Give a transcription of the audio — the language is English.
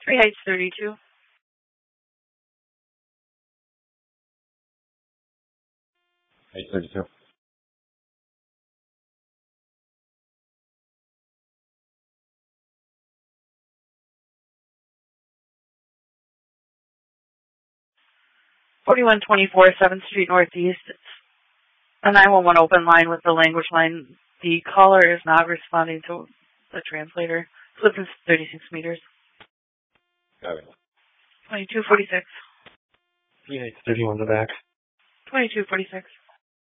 3 heights 32. Height 32. Forty-one 24 7th Street Northeast. A 911 open line with the language line. The caller is not responding to the translator. Distance 36 meters. Got it. 2246. 3 heights 31 to back. 2246.